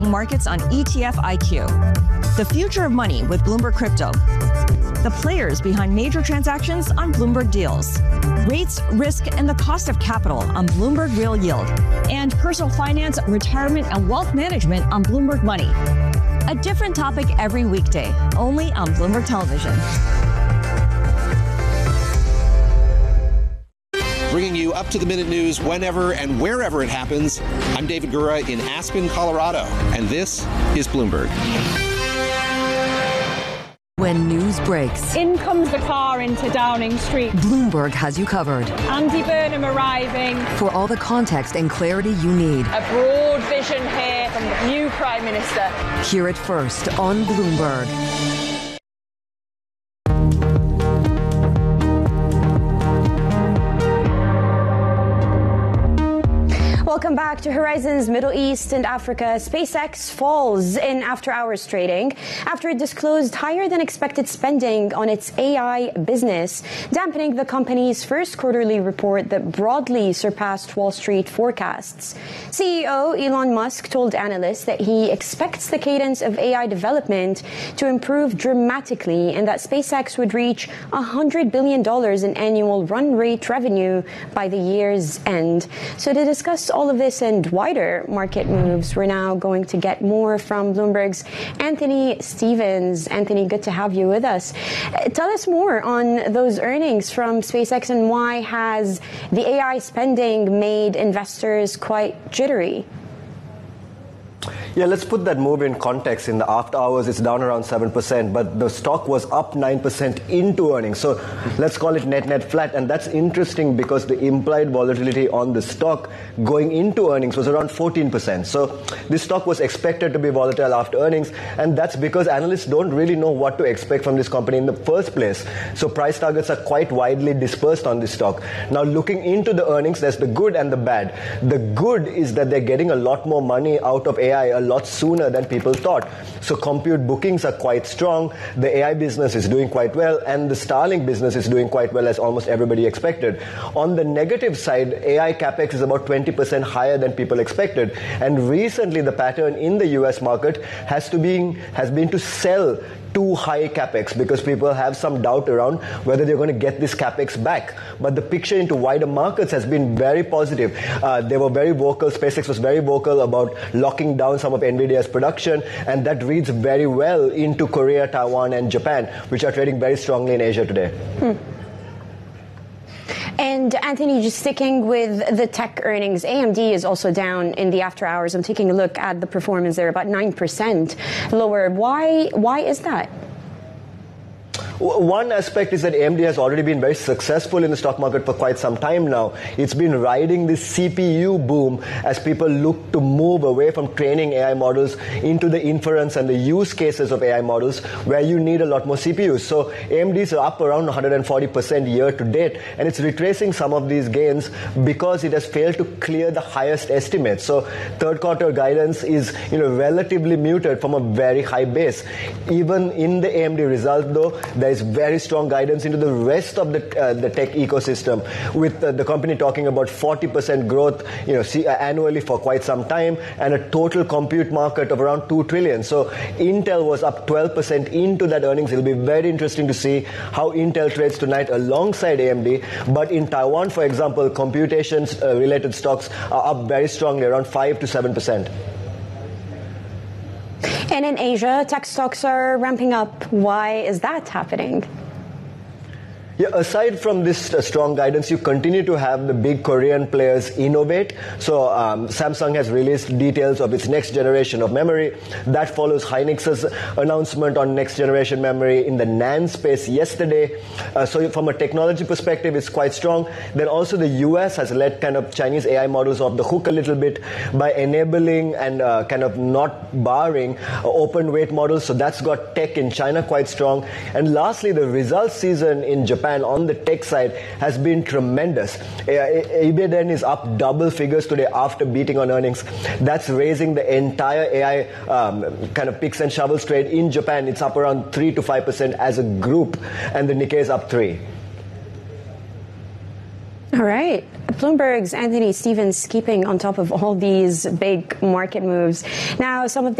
Markets on ETF IQ. The future of money with Bloomberg Crypto. The players behind major transactions on Bloomberg Deals. Rates, risk, and the cost of capital on Bloomberg Real Yield. And personal finance, retirement, and wealth management on Bloomberg Money. A different topic every weekday, only on Bloomberg Television. Bringing you up-to-the-minute news whenever and wherever it happens. I'm David Gura in Aspen, Colorado, and this is Bloomberg. When news breaks, in comes the car into Downing Street. Bloomberg has you covered. Andy Burnham arriving. For all the context and clarity you need. A broad vision here from the new Prime Minister. Hear it first on Bloomberg. Welcome back to Horizons Middle East and Africa. SpaceX falls in after-hours trading after it disclosed higher-than-expected spending on its AI business, dampening the company's first quarterly report that broadly surpassed Wall Street forecasts. CEO Elon Musk told analysts that he expects the cadence of AI development to improve dramatically and that SpaceX would reach $100 billion in annual run rate revenue by the year's end. So to discuss all of this and wider market moves, we're now going to get more from Bloomberg's Anthony Stevens. Anthony, good to have you with us. Tell us more on those earnings from SpaceX and why has the AI spending made investors quite jittery? Yeah, let's put that move in context. In the after hours, it's down around 7%, but the stock was up 9% into earnings. So let's call it net flat. And that's interesting because the implied volatility on the stock going into earnings was around 14%. So this stock was expected to be volatile after earnings. And that's because analysts don't really know what to expect from this company in the first place. So price targets are quite widely dispersed on this stock. Now, looking into the earnings, there's the good and the bad. The good is that they're getting a lot more money out of AI a lot sooner than people thought. So compute bookings are quite strong, the AI business is doing quite well, and the Starlink business is doing quite well as almost everybody expected. On the negative side, AI capex is about 20% higher than people expected. And recently the pattern in the US market has been to sell too high capex because people have some doubt around whether they're going to get this capex back. But the picture into wider markets has been very positive. They were very vocal. SpaceX was very vocal about locking down some of NVIDIA's production, and that reads very well into Korea, Taiwan, and Japan, which are trading very strongly in Asia today. And Anthony, just sticking with the tech earnings, AMD is also down in the after hours. I'm taking a look at the performance there, about 9% lower. Why is that? One aspect is that AMD has already been very successful in the stock market for quite some time now. It's been riding this CPU boom as people look to move away from training AI models into the inference and the use cases of AI models where you need a lot more CPUs. So AMD is up around 140% year to date, and it's retracing some of these gains because it has failed to clear the highest estimates. So third quarter guidance is relatively muted from a very high base. Even in the AMD result, though, there is very strong guidance into the rest of the tech ecosystem, with the company talking about 40% growth annually for quite some time and a total compute market of around $2 trillion. So Intel was up 12% into that earnings. It'll be very interesting to see how Intel trades tonight alongside AMD. But in Taiwan, for example, computations related stocks are up very strongly, around 5 to 7%. And in Asia, tech stocks are ramping up. Why is that happening? Yeah, aside from this strong guidance, you continue to have the big Korean players innovate. So Samsung has released details of its next generation of memory. That follows Hynix's announcement on next generation memory in the NAND space yesterday. So from a technology perspective, it's quite strong. Then also the US has let kind of Chinese AI models off the hook a little bit by enabling and kind of not barring open weight models. So that's got tech in China quite strong. And lastly, the results season in Japan on the tech side has been tremendous. Ibiden is up double figures today after beating on earnings. That's raising the entire AI kind of picks and shovels trade in Japan. It's up around 3 to 5% as a group, and the Nikkei is up 3%. All All right. Bloomberg's Anthony Stevens keeping on top of all these big market moves. Now, some of the